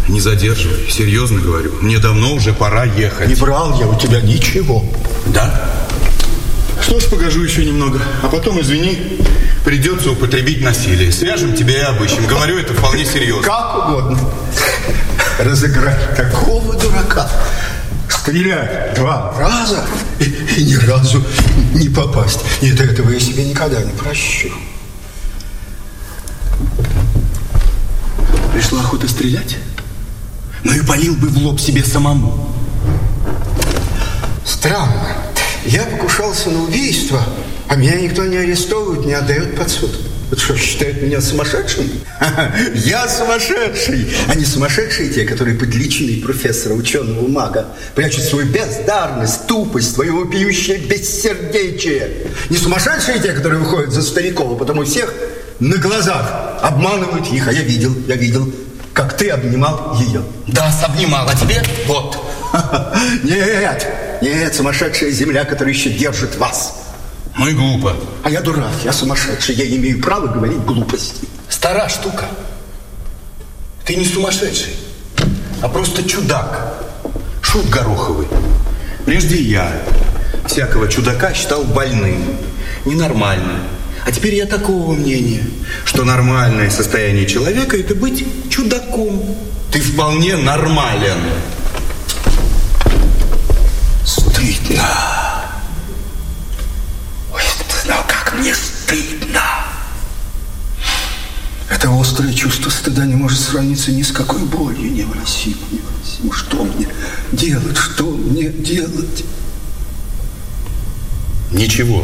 Не задерживай, серьезно говорю. Мне давно уже пора ехать. Не брал я у тебя ничего. Да? Что ж, погожу еще немного. А потом, извини, придется употребить насилие. Свяжем тебя и обыщем. Говорю это вполне серьезно. Как угодно. Разыграть такого дурака. Стрелять 2 раза и ни разу не попасть. Нет, этого я себе никогда не прощу. Пришла охота стрелять? Ну и полил бы в лоб себе самому. Странно. Я покушался на убийство, а меня никто не арестовывает, не отдает под суд. Вот что, считают меня сумасшедшим? Я сумасшедший, а не сумасшедшие те, которые под личиной профессора, ученого, мага прячут свою бездарность, тупость, свое вопиющее бессердечие. Не сумасшедшие те, которые выходят за стариков, а потому всех на глазах обманывают их. А я видел, как ты обнимал ее. Да, обнимал, а тебе вот. Нет, сумасшедшая земля, которая еще держит вас. Ну и глупо. А я дурак, я сумасшедший, я имею право говорить глупости. Стара штука. Ты не сумасшедший, а просто чудак. Шут гороховый. Прежде я всякого чудака считал больным, ненормальным. А теперь я такого мнения, что нормальное состояние человека – это быть чудаком. Ты вполне нормален. Стыдно. Ой, если бы ты знал, как мне стыдно. Это острое чувство стыда не может сравниться ни с какой болью. Невыносимо. Что мне делать? Ничего.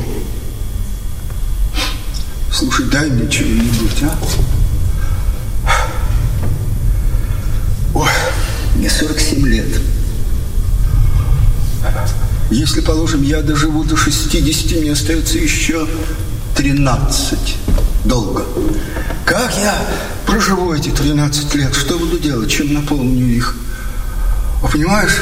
Слушай, дай мне чего-нибудь, а? Ой, мне 47 лет. Если, положим, я доживу до 60, мне остается еще 13. Долго. Как я проживу эти 13 лет? Что буду делать? Чем наполню их? Понимаешь,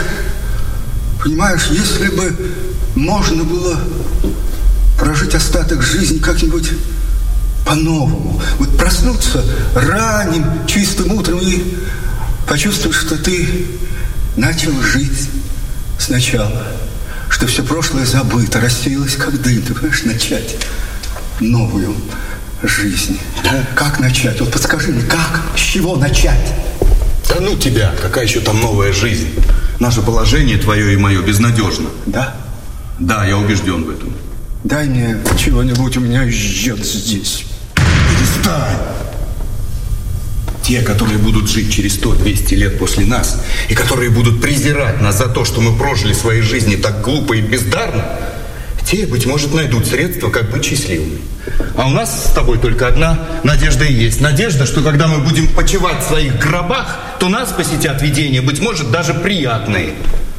если бы можно было прожить остаток жизни как-нибудь по-новому. Вот проснуться ранним, чистым утром и почувствовать, что ты начал жить сначала. Что все прошлое забыто, рассеялось как дым. Ты понимаешь, начать новую жизнь. Да? Как начать? Вот подскажи мне, как? С чего начать? Да ну тебя, какая еще там новая жизнь? Наше положение, твое и мое, безнадежно. Да? Да, я убежден в этом. Дай мне чего-нибудь, у меня жжет здесь. Перестань! Те, которые будут жить через 100-200 лет после нас, и которые будут презирать нас за то, что мы прожили свои жизни так глупо и бездарно, те, быть может, найдут средства, как быть счастливыми. А у нас с тобой только одна надежда и есть. Надежда, что когда мы будем почивать в своих гробах, то нас посетят видения, быть может, даже приятные.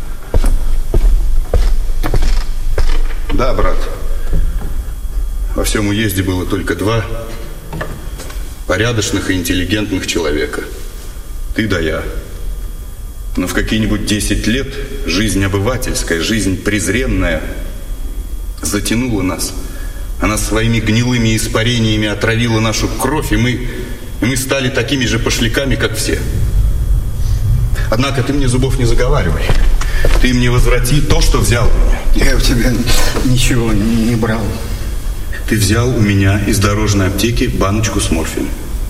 Да, брат. Во всем уезде было только 2 порядочных и интеллигентных человека. Ты да я. Но в какие-нибудь 10 лет жизнь обывательская, жизнь презренная затянула нас. Она своими гнилыми испарениями отравила нашу кровь, и мы стали такими же пошляками, как все. Однако ты мне зубов не заговаривай. Ты мне возврати то, что взял у меня. Я у тебя ничего не брал. Ты взял у меня из дорожной аптеки баночку с морфием.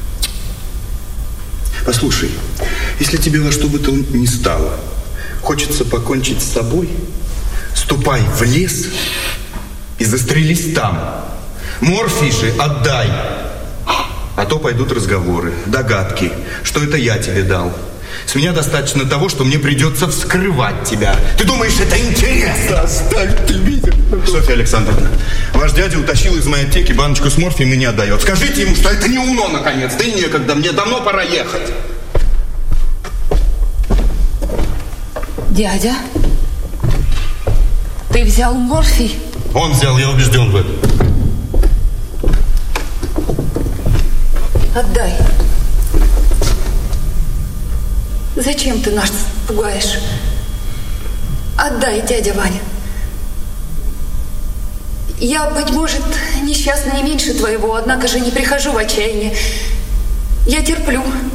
Послушай, если тебе во что бы то ни стало хочется покончить с собой, ступай в лес и застрелись там. Морфий же отдай. А то пойдут разговоры, догадки, что это я тебе дал. С меня достаточно того, что мне придется вскрывать тебя. Ты думаешь, это интересно? Оставь ты меня. Софья Александровна, ваш дядя утащил из моей аптеки баночку с морфием и не отдает. Скажите ему, что это не умно, наконец. Да и некогда, мне давно пора ехать. Дядя, ты взял морфий? Он взял, я убежден в этом. Отдай. Зачем ты нас пугаешь? Отдай, дядя Ваня. Я, быть может, несчастна не меньше твоего, однако же не прихожу в отчаяние. Я терплю.